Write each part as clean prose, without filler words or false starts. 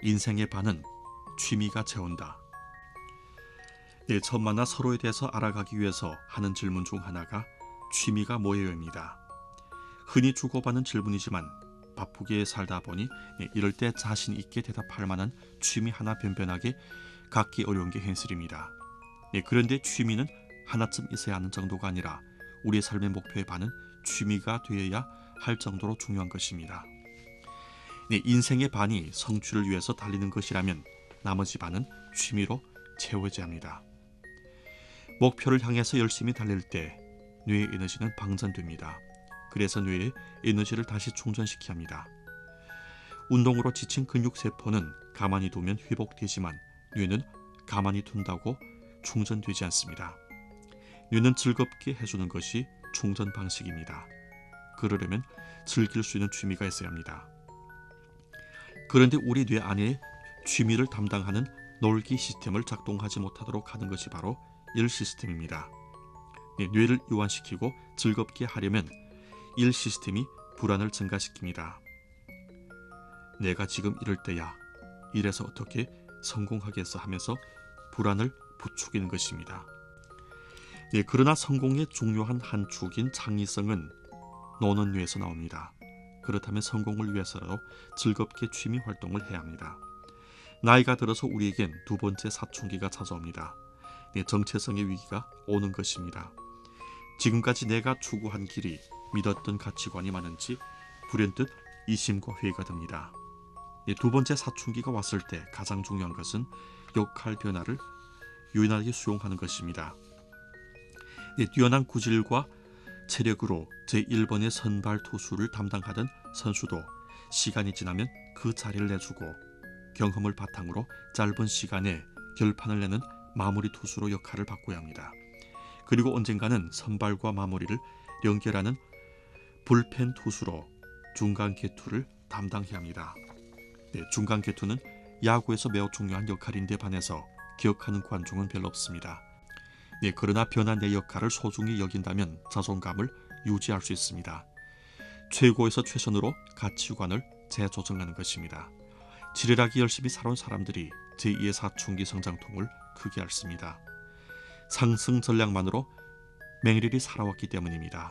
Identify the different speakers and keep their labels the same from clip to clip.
Speaker 1: 인생의 반은 취미가 채운다. 처음 만나 서로에 대해서 알아가기 위해서 하는 질문 중 하나가 취미가 뭐예요입니다. 흔히 주고받는 질문이지만 바쁘게 살다 보니 이럴 때 자신 있게 대답할 만한 취미 하나 변변하게 갖기 어려운 게 현실입니다. 그런데 취미는 하나쯤 있어야 하는 정도가 아니라 우리의 삶의 목표의 반은 취미가 되어야 할 정도로 중요한 것입니다. 인생의 반이 성취를 위해서 달리는 것이라면 나머지 반은 취미로 채워져야 합니다. 목표를 향해서 열심히 달릴 때 뇌의 에너지는 방전됩니다. 그래서 뇌의 에너지를 다시 충전시켜야 합니다. 운동으로 지친 근육세포는 가만히 두면 회복되지만 뇌는 가만히 둔다고 충전되지 않습니다. 뇌는 즐겁게 해주는 것이 충전 방식입니다. 그러려면 즐길 수 있는 취미가 있어야 합니다. 그런데 우리 뇌 안에 취미를 담당하는 놀기 시스템을 작동하지 못하도록 하는 것이 바로 일 시스템입니다. 뇌를 이완시키고 즐겁게 하려면 일 시스템이 불안을 증가시킵니다. 내가 지금 이럴 때야, 이래서 어떻게 성공하겠어 하면서 불안을 부추기는 것입니다. 그러나 성공의 중요한 한 축인 창의성은 노는 뇌에서 나옵니다. 그렇다면 성공을 위해서라도 즐겁게 취미 활동을 해야 합니다. 나이가 들어서 우리에겐 두 번째 사춘기가 찾아옵니다. 정체성의 위기가 오는 것입니다. 지금까지 내가 추구한 길이 믿었던 가치관이 많은지 불현듯 이심과 회의가 듭니다. 두 번째 사춘기가 왔을 때 가장 중요한 것은 역할 변화를 유연하게 수용하는 것입니다. 뛰어난 구질과 체력으로 제1번의 선발 투수를 담당하던 선수도 시간이 지나면 그 자리를 내주고 경험을 바탕으로 짧은 시간에 결판을 내는 마무리 투수로 역할을 바꿔야 합니다. 그리고 언젠가는 선발과 마무리를 연결하는 불펜 투수로 중간 개투를 담당해야 합니다. 중간 개투는 야구에서 매우 중요한 역할인데 반해서 기억하는 관중은 별로 없습니다. 그러나 변한 내 역할을 소중히 여긴다면 자존감을 유지할 수 있습니다. 최고에서 최선으로 가치관을 재조정하는 것입니다. 지레하게 열심히 살아온 사람들이 제2의 사춘기 성장통을 크게 앓습니다. 상승 전략만으로 맹렬히 살아왔기 때문입니다.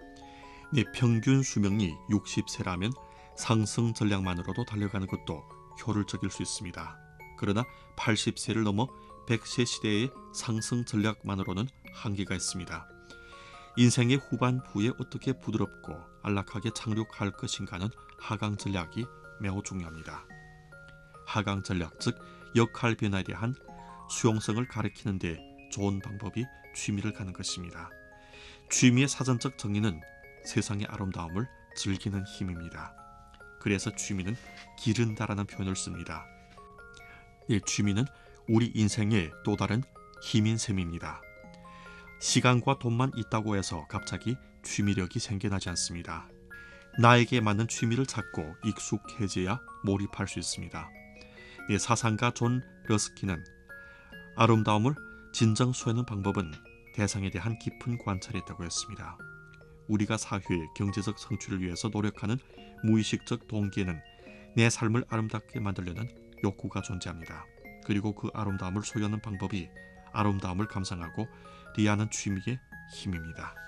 Speaker 1: 평균 수명이 60세라면 상승 전략만으로도 달려가는 것도 효율적일 수 있습니다. 그러나 80세를 넘어 100세 시대의 상승 전략만으로는 한계가 있습니다. 인생의 후반부에 어떻게 부드럽고 안락하게 착륙할 것인가는 하강 전략이 매우 중요합니다. 하강 전략, 즉 역할 변화에 대한 수용성을 가리키는 데 좋은 방법이 취미를 갖는 것입니다. 취미의 사전적 정의는 세상의 아름다움을 즐기는 힘입니다. 그래서 취미는 기른다라는 표현을 씁니다. 취미는 우리 인생의 또 다른 힘인 셈입니다. 시간과 돈만 있다고 해서 갑자기 취미력이 생겨나지 않습니다. 나에게 맞는 취미를 찾고 익숙해져야 몰입할 수 있습니다. 사상가 존 러스키는 아름다움을 진정수하는 방법은 대상에 대한 깊은 관찰이 있다고 했습니다. 우리가 사회, 경제적 성취를 위해서 노력하는 무의식적 동기에는 내 삶을 아름답게 만들려는 욕구가 존재합니다. 그리고 그 아름다움을 소유하는 방법이 아름다움을 감상하고 리하는 취미의 힘입니다.